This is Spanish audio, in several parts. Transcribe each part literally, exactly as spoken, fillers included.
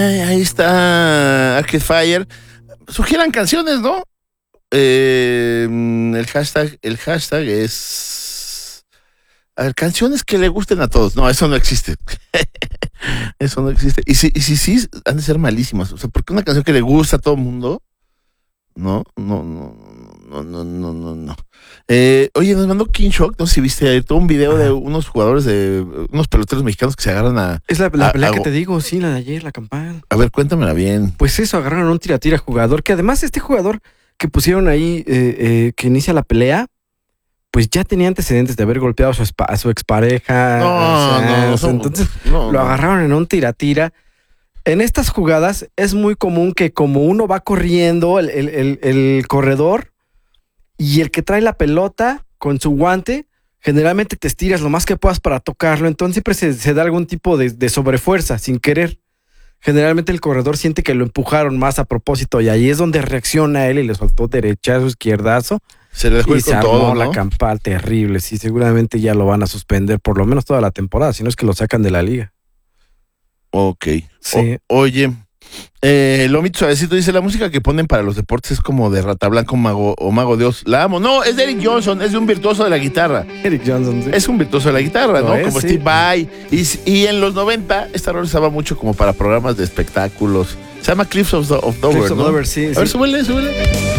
Ahí está Arcade Fire. Sugieran canciones, ¿no? Eh, el hashtag, el hashtag es... A ver, canciones que le gusten a todos. No, eso no existe. Eso no existe. Y si, y si sí, han de ser malísimas. O sea, porque una canción que le gusta a todo el mundo... No, no, no, no, no, no, no, no. Eh, oye, nos mandó King Shock, no sé si viste ayer todo un video Ajá. de unos jugadores de unos peloteros mexicanos que se agarran a... Es la, la a, pelea a, que te digo, sí, la de ayer, la campal. A ver, cuéntamela bien. Pues eso, agarraron a un tira-tira jugador, que además este jugador que pusieron ahí, eh, eh, que inicia la pelea, pues ya tenía antecedentes de haber golpeado a su, a su expareja. No, o sea, no, o sea, no, entonces no, lo no. agarraron en un tira-tira. En estas jugadas es muy común que como uno va corriendo, el, el, el, el corredor y el que trae la pelota con su guante, generalmente te estiras lo más que puedas para tocarlo, entonces siempre se, se da algún tipo de, de sobrefuerza sin querer. Generalmente el corredor siente que lo empujaron más a propósito y ahí es donde reacciona él y le soltó derechazo, izquierdazo. Se le dejó y ir se con armó todo, ¿no? la campal terrible. Sí, seguramente ya lo van a suspender por lo menos toda la temporada, si no es que lo sacan de la liga. Ok. Sí. O, oye, eh, Lomito Suavecito dice, la música que ponen para los deportes es como de Rata Blanca o Mago, o Mago Dios. La amo. No, es de Eric Johnson, es de un virtuoso de la guitarra. Eric Johnson, sí. Es un virtuoso de la guitarra, ¿no? Lo es, como sí. Steve Vai. Y, y en los noventa, esta rola estaba mucho como para programas de espectáculos. Se llama Cliffs of, of Dover, Cliffs of ¿no? Dover, sí, A sí. ver, súbele, súbele.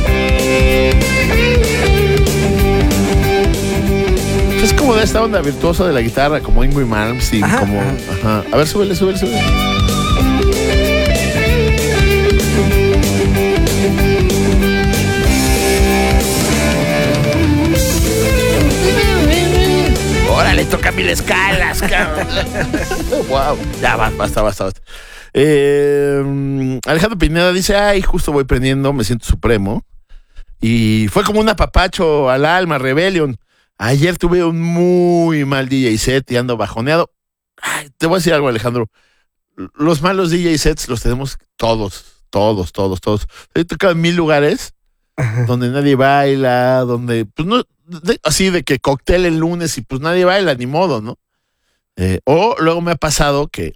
Es como de esta onda virtuosa de la guitarra, como Ingrid Malmsteen, Ajá, como... ajá. Ajá. A ver, súbele, súbele, súbele. Órale, toca mil escalas, cabrón. Wow. Ya, basta, basta, basta. Eh, Alejandro Pineda dice, ay, justo voy prendiendo, me siento supremo. Y fue como un apapacho al alma, Rebellion. Ayer tuve un muy mal D J set y ando bajoneado. Ay, te voy a decir algo, Alejandro. Los malos D J sets los tenemos todos, todos, todos, todos. He tocado en mil lugares Ajá. donde nadie baila, donde, pues no, de, así de que cóctel el lunes y pues nadie baila, ni modo, ¿no? Eh, o luego me ha pasado que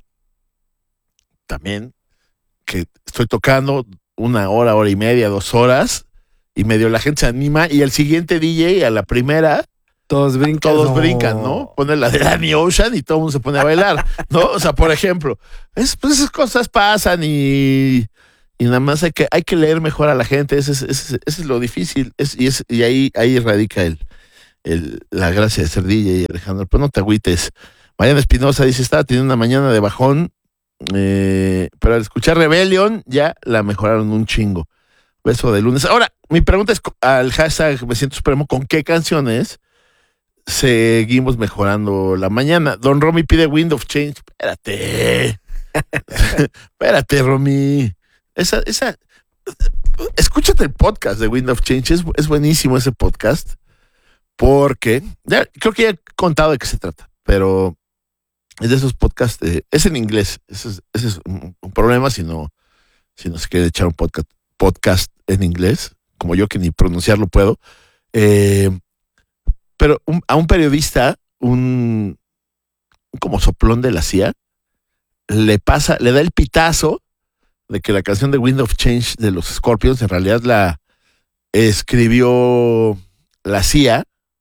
también que estoy tocando una hora, hora y media, dos horas y medio la gente se anima y el siguiente D J a la primera todos brincan, todos no. brincan, ¿no? Pone la de Danny Ocean y todo el mundo se pone a bailar, ¿no? O sea, por ejemplo, es, pues esas cosas pasan y, y nada más hay que, hay que leer mejor a la gente, ese es, ese, ese es lo difícil, es, y, es, y ahí, ahí radica el, el, la gracia de ser D J, Alejandro, pero no te agüites. Mariana Espinosa dice, estaba teniendo una mañana de bajón, eh, pero al escuchar Rebellion ya la mejoraron un chingo. Beso de lunes. Ahora, mi pregunta es al hashtag Me Siento Supremo, ¿con qué canciones seguimos mejorando la mañana? Don Romy pide Wind of Change. Espérate. Espérate, Romy. Esa, esa. Escúchate el podcast de Wind of Change. Es, es buenísimo ese podcast. Porque ya, creo que ya he contado de qué se trata. Pero es de esos podcasts. Eh, es en inglés. Ese es, ese es un, un problema si no, si no se quiere echar un podcast, podcast en inglés. Como yo que ni pronunciarlo puedo. Eh. Pero un, a un periodista, un, un como soplón de la C I A, le pasa, le da el pitazo de que la canción de Wind of Change de los Scorpions en realidad la escribió la C I A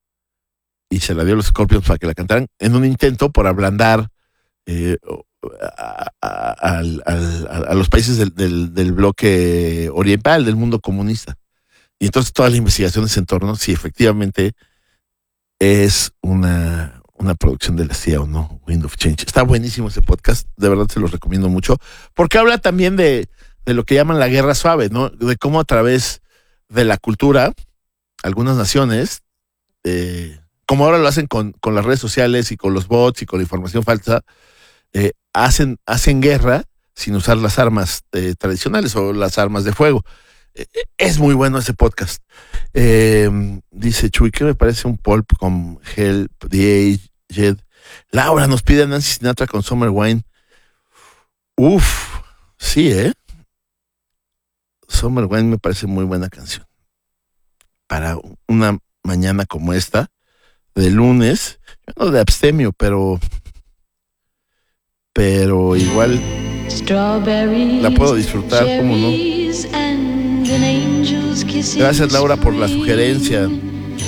y se la dio a los Scorpions para que la cantaran en un intento por ablandar eh, a, a, a, a, a los países del, del, del bloque oriental, del mundo comunista. Y entonces toda la investigación en ese entorno, si efectivamente es una, una producción de la C I A o no, Wind of Change. Está buenísimo ese podcast, de verdad se los recomiendo mucho, porque habla también de, de lo que llaman la guerra suave, ¿no? De cómo a través de la cultura, algunas naciones, eh, como ahora lo hacen con, con las redes sociales y con los bots y con la información falsa, eh, hacen, hacen guerra sin usar las armas eh, tradicionales o las armas de fuego. Es muy bueno ese podcast. Eh, dice Chuy, que me parece un pulp con Help, The Aged. Laura nos pide a Nancy Sinatra con Summer Wine. Uf, sí, ¿eh? Summer Wine me parece muy buena canción. Para una mañana como esta, de lunes, no de abstemio, pero, pero igual La puedo disfrutar, ¿cómo no? Gracias, Laura, por la sugerencia.